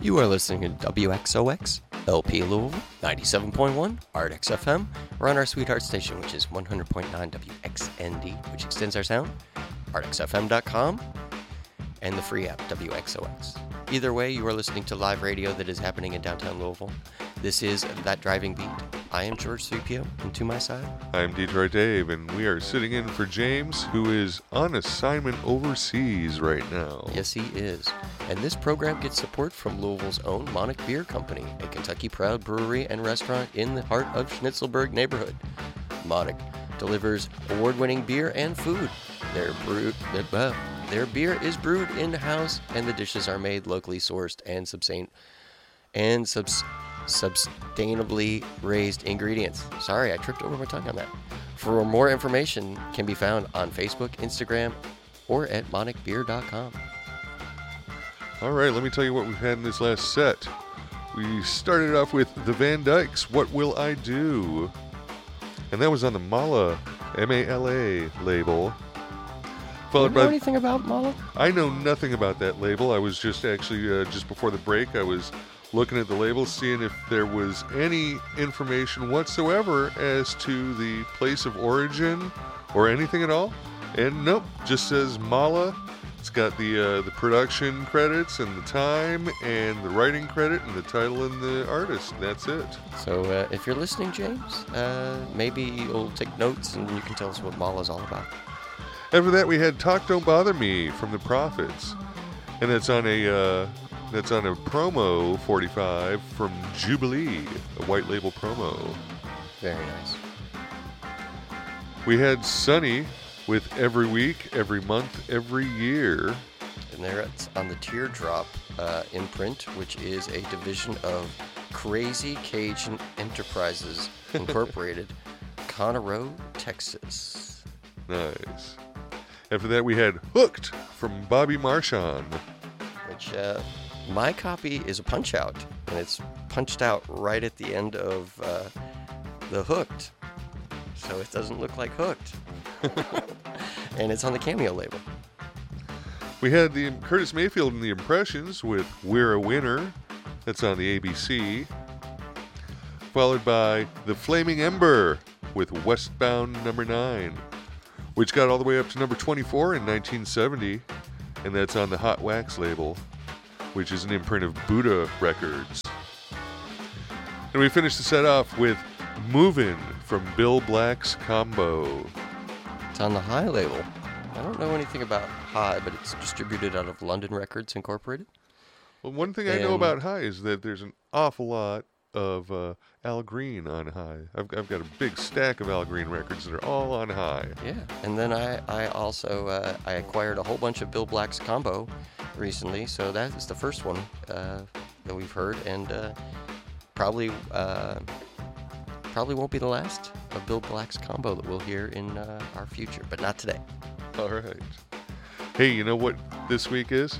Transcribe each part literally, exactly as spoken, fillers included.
You are listening to W X O X, L P Louisville, ninety-seven point one, Ardex F M. We're on our sweetheart station, which is one hundred point nine W X N D, which extends our sound, ardex f m dot com, and the free app, W X O X. Either way, you are listening to live radio that is happening in downtown Louisville. This is That Driving Beat. I am George three P O, and to my side, I'm Detroit Dave, and we are sitting in for James, who is on assignment overseas right now. yes, he is. And this program gets support from Louisville's own Monarch Beer Company, a Kentucky-proud brewery and restaurant in the heart of Schnitzelburg neighborhood. Monarch delivers award-winning beer and food. Their brew, uh, their beer is brewed in-house, and the dishes are made locally sourced and substain and subs, sustainably raised ingredients. Sorry, I tripped over my tongue on that. For more information, can be found on Facebook, Instagram, or at monarch beer dot com. All right, let me tell you what we've had in this last set. We started off with the Van Dykes, What Will I Do? And that was on the Mala, M A L A label. Do you Followed know by, anything about Mala? I know nothing about that label. I was just actually, uh, just before the break, I was looking at the label, seeing if there was any information whatsoever as to the place of origin or anything at all. And nope, just says Mala. It's got the uh, the production credits and the time and the writing credit and the title and the artist. That's it. So uh, if you're listening, James, uh, maybe you'll take notes and you can tell us what Mala's all about. After that, we had "Talk Don't Bother Me" from the Prophets, and that's on a uh, that's on a promo forty-five from Jubilee, a white label promo. Very nice. We had Sunny with "Every Week, Every Month, Every Year." And there it's on the Teardrop uh, imprint, which is a division of Crazy Cajun Enterprises Incorporated, Conroe, Texas. Nice. After that, we had "Hooked" from Bobby Marchand. Which uh, my copy is a punch out, and it's punched out right at the end of uh, the Hooked, so it doesn't look like Hooked. And it's on the Cameo label. We had the Curtis Mayfield and the Impressions with "We're a Winner." That's on the A B C. Followed by the Flaming Ember with "Westbound Number nine," which got all the way up to number twenty-four in nineteen seventy. And that's on the Hot Wax label, which is an imprint of Buddha Records. And we finished the set off with "Movin'" from Bill Black's Combo. It's on the High label. I don't know anything about High, but it's distributed out of London Records Incorporated. Well, one thing I know about High is that there's an awful lot of uh, Al Green on High. I've, I've got a big stack of Al Green records that are all on High. Yeah, and then I, I also uh, I acquired a whole bunch of Bill Black's Combo recently, so that is the first one uh, that we've heard, and uh, probably uh, probably won't be the last of Bill Black's Combo that we'll hear in uh, our future, but not today. All right. Hey, you know what this week is?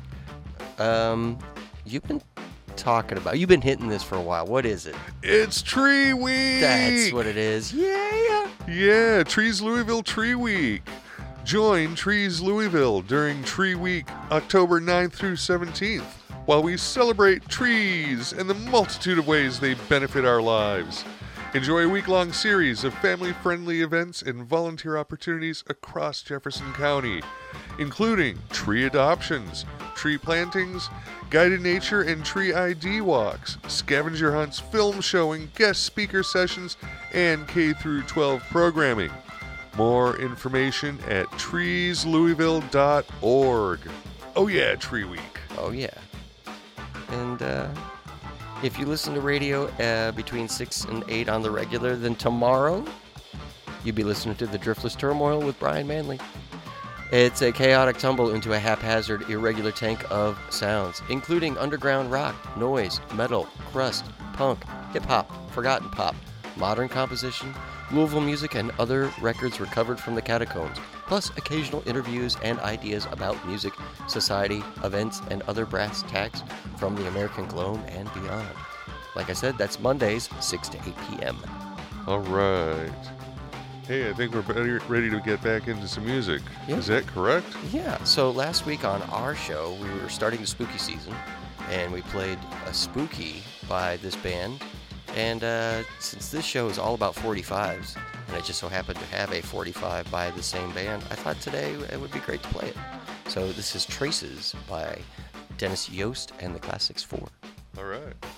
Um, you've been talking about, you've been hitting this for a while. What is it? It's Tree Week! That's what it is. Yeah! Yeah, Trees Louisville Tree Week. Join Trees Louisville during Tree Week, October ninth through seventeenth, while we celebrate trees and the multitude of ways they benefit our lives. Enjoy a week-long series of family-friendly events and volunteer opportunities across Jefferson County, including tree adoptions, tree plantings, guided nature and tree I D walks, scavenger hunts, film showing, guest speaker sessions, and K through twelve programming. More information at trees louisville dot org. Oh yeah, Tree Week. Oh yeah. And uh, if you listen to radio uh, between six and eight on the regular, then tomorrow you'll be listening to The Driftless Turmoil with Brian Manley. It's a chaotic tumble into a haphazard, irregular tank of sounds, including underground rock, noise, metal, crust, punk, hip-hop, forgotten pop, modern composition, Louisville music, and other records recovered from the catacombs, plus occasional interviews and ideas about music, society, events, and other brass tacks from the American Globe and beyond. Like I said, that's Mondays, six to eight p.m. All right. Hey, I think we're better, ready to get back into some music. Yeah. Is that correct? Yeah, so last week on our show, we were starting the spooky season, and we played a spooky by this band. And uh, since this show is all about forty-fives, and it just so happened to have a forty-five by the same band, I thought today it would be great to play it. So this is Traces by Dennis Yost and the Classics four. All right.